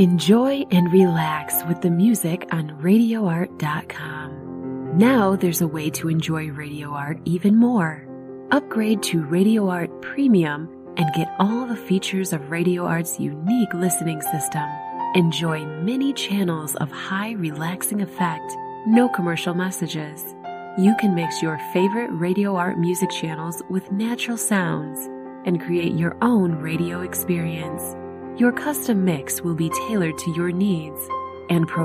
Enjoy and relax with the music on RadioArt.com. Now there's a way to enjoy Radio Art even more. Upgrade to Radio Art Premium and get all the features of Radio Art's unique listening system. Enjoy many channels of high relaxing effect, no commercial messages. You can mix your favorite Radio Art music channels with natural sounds and create your own radio experience. Your custom mix will be tailored to your needs and